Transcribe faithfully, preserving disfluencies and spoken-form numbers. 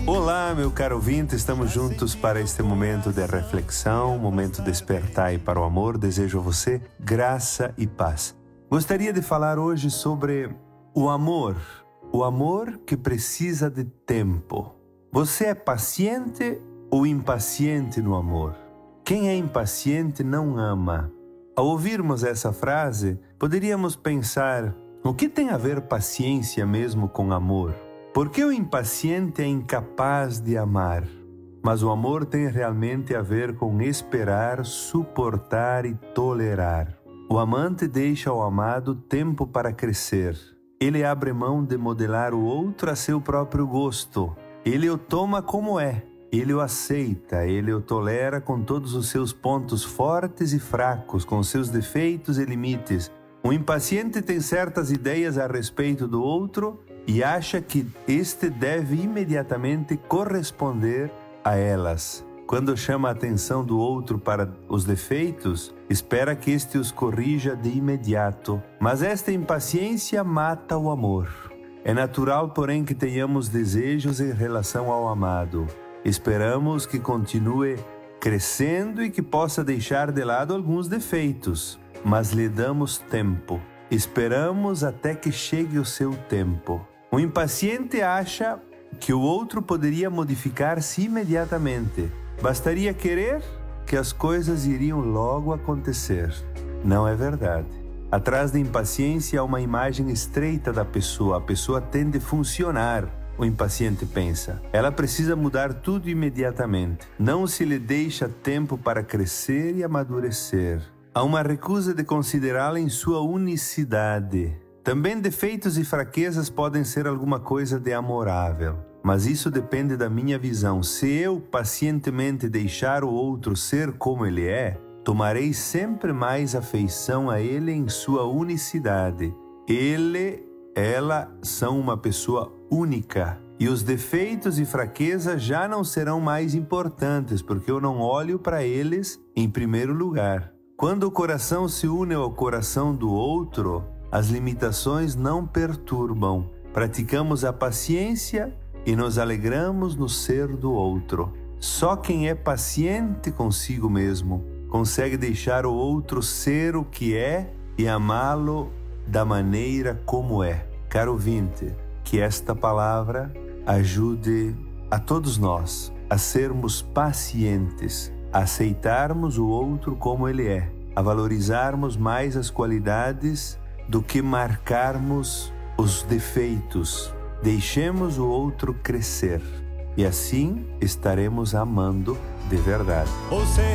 Olá, meu caro ouvinte, estamos juntos para este momento de reflexão, momento de despertar e para o amor. Desejo a você graça e paz. Gostaria de falar hoje sobre o amor, o amor que precisa de tempo. Você é paciente ou impaciente no amor? Quem é impaciente não ama. Ao ouvirmos essa frase, poderíamos pensar, o que tem a ver paciência mesmo com amor? Por que o impaciente é incapaz de amar? Mas o amor tem realmente a ver com esperar, suportar e tolerar. O amante deixa ao amado tempo para crescer. Ele abre mão de modelar o outro a seu próprio gosto. Ele o toma como é. Ele o aceita, ele o tolera com todos os seus pontos fortes e fracos, com seus defeitos e limites. O impaciente tem certas ideias a respeito do outro e acha que este deve imediatamente corresponder a elas. Quando chama a atenção do outro para os defeitos, espera que este os corrija de imediato. Mas esta impaciência mata o amor. É natural, porém, que tenhamos desejos em relação ao amado. Esperamos que continue crescendo e que possa deixar de lado alguns defeitos, mas lhe damos tempo. Esperamos até que chegue o seu tempo. O impaciente acha que o outro poderia modificar-se imediatamente. Bastaria querer que as coisas iriam logo acontecer. Não é verdade. Atrás da impaciência há uma imagem estreita da pessoa. A pessoa tende a funcionar. O impaciente pensa, ela precisa mudar tudo imediatamente. Não se lhe deixa tempo para crescer e amadurecer. Há uma recusa de considerá-la em sua unicidade. Também defeitos e fraquezas podem ser alguma coisa de amorável. Mas isso depende da minha visão. Se eu pacientemente deixar o outro ser como ele é, tomarei sempre mais afeição a ele em sua unicidade. Ele, ela são uma pessoa única. E os defeitos e fraquezas já não serão mais importantes, porque eu não olho para eles em primeiro lugar. Quando o coração se une ao coração do outro, as limitações não perturbam. Praticamos a paciência e nos alegramos no ser do outro. Só quem é paciente consigo mesmo consegue deixar o outro ser o que é e amá-lo da maneira como é. Caro ouvinte, que esta palavra ajude a todos nós a sermos pacientes, a aceitarmos o outro como ele é, a valorizarmos mais as qualidades do que marcarmos os defeitos. Deixemos o outro crescer e assim estaremos amando de verdade. Você